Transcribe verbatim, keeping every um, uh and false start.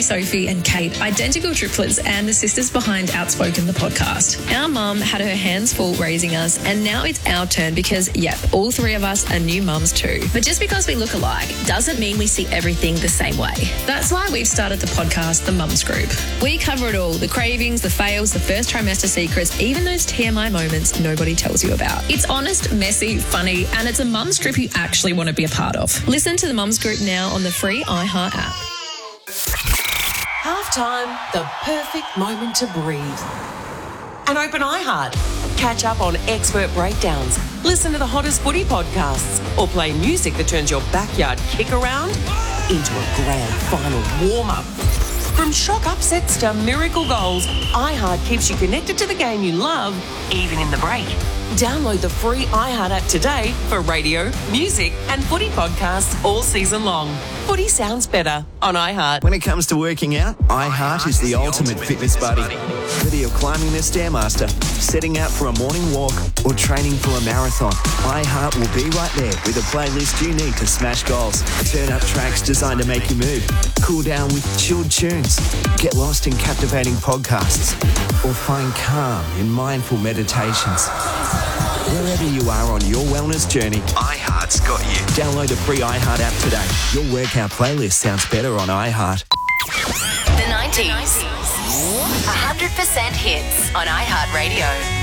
Amy, Sophie and Kate, identical triplets and the sisters behind Outspoken, the podcast. Our mum had her hands full raising us, and now it's our turn because, yep, all three of us are new mums too. But just because we look alike doesn't mean we see everything the same way. That's why we've started the podcast, The Mums Group. We cover it all, the cravings, the fails, the first trimester secrets, even those T M I moments nobody tells you about. It's honest, messy, funny, and it's a mums group you actually want to be a part of. Listen to The Mums Group now on the free iHeart app. Halftime, the perfect moment to breathe. And open iHeart. Catch up on expert breakdowns, listen to the hottest footy podcasts, or play music that turns your backyard kick around into a grand final warm-up. From shock upsets to miracle goals, iHeart keeps you connected to the game you love, even in the break. Download the free iHeart app today for radio, music and footy podcasts all season long. Footy sounds better on iHeart. When it comes to working out, iHeart is the ultimate fitness buddy. Whether you're climbing the Stairmaster, setting out for a morning walk or training for a marathon, iHeart will be right there with a playlist you need to smash goals, turn up tracks designed to make you move, cool down with chilled tunes, get lost in captivating podcasts, or find calm in mindful meditations. Wherever you are on your wellness journey, iHeart's got you. Download the free iHeart app today. Your workout playlist sounds better on iHeart. The nineties. one hundred percent hits on iHeart Radio.